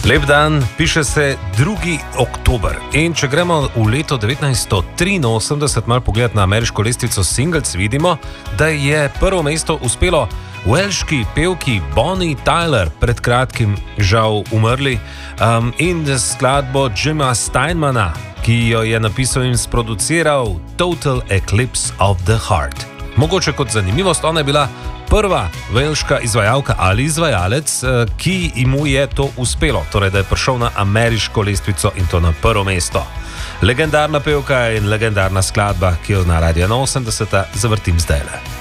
Lep dan, piše se 2. oktober. In če gremo v leto 1983 malo pogledati na ameriško lestvico singles, vidimo, da je prvo mesto uspelo welški pevki Bonnie Tyler, pred kratkim žal umrli, in skladbo Jima Steinmana, ki jo je napisal in sproduciral Total Eclipse of the Heart. Mogoče kot zanimivost, ona je bila prva velška izvajalka ali izvajalec, ki mu je to uspelo, torej da je prišel na ameriško lestvico in to na prvo mesto. Legendarna pevka in legendarna skladba, ki jo na Radio 80 zavrtim zdajle.